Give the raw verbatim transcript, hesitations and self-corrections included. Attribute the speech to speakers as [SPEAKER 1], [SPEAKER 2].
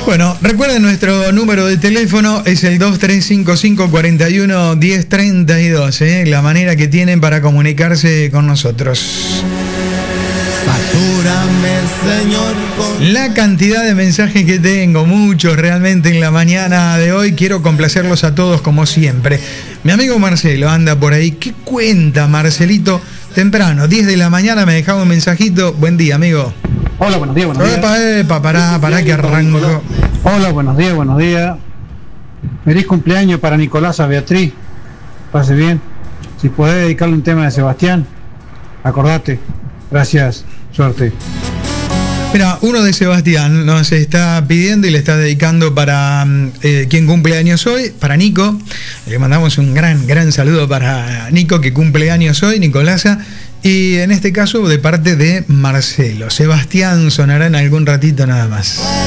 [SPEAKER 1] Bueno, recuerden nuestro número de teléfono es el dos tres cinco cinco, cuatro uno, uno cero tres dos, ¿eh? La manera que tienen para comunicarse con nosotros.
[SPEAKER 2] Señor, con...
[SPEAKER 1] La cantidad de mensajes que tengo, muchos realmente en la mañana de hoy, quiero complacerlos a todos como siempre. Mi amigo Marcelo anda por ahí. ¿Qué cuenta, Marcelito? Temprano, diez de la mañana me dejaba un mensajito. Buen día, amigo.
[SPEAKER 3] Hola, buenos días, buenos días.
[SPEAKER 1] Epa, epa, pará, pará que arranco.
[SPEAKER 3] Hola, buenos días, buenos días. Feliz cumpleaños para Nicolás, a Beatriz. Pase bien. Si podés dedicarle un tema de Sebastián, acordate. Gracias, suerte.
[SPEAKER 1] Mira, uno de Sebastián nos está pidiendo y le está dedicando para eh, quien cumple años hoy, para Nico. Le mandamos un gran, gran saludo para Nico, que cumple años hoy, Nicolasa. Y en este caso de parte de Marcelo. Sebastián sonará en algún ratito nada más.